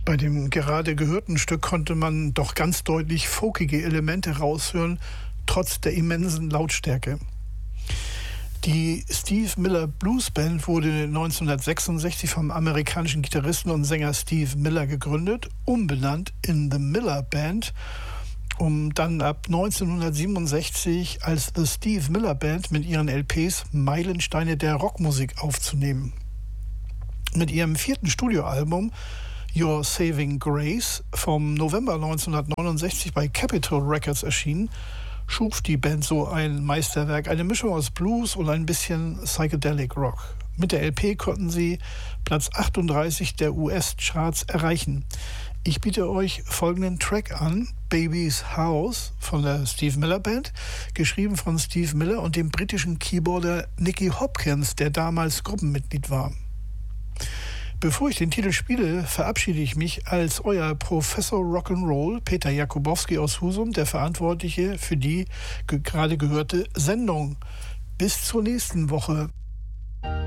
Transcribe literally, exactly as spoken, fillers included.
Bei dem gerade gehörten Stück konnte man doch ganz deutlich folkige Elemente raushören, trotz der immensen Lautstärke. Die Steve Miller Blues Band wurde neunzehnhundertsechsundsechzig vom amerikanischen Gitarristen und Sänger Steve Miller gegründet, umbenannt in The Miller Band, um dann ab neunzehnhundertsiebenundsechzig als The Steve Miller Band mit ihren L Ps Meilensteine der Rockmusik aufzunehmen. Mit ihrem vierten Studioalbum Your Saving Grace vom November neunzehnhundertneunundsechzig bei Capitol Records erschienen, schuf die Band so ein Meisterwerk, eine Mischung aus Blues und ein bisschen Psychedelic Rock. Mit der L P konnten sie Platz achtunddreißig der U S-Charts erreichen. Ich biete euch folgenden Track an, Baby's House von der Steve Miller Band, geschrieben von Steve Miller und dem britischen Keyboarder Nicky Hopkins, der damals Gruppenmitglied war. Bevor ich den Titel spiele, verabschiede ich mich als euer Professor Rock'n'Roll, Peter Jakubowski aus Husum, der Verantwortliche für die ge- gerade gehörte Sendung. Bis zur nächsten Woche.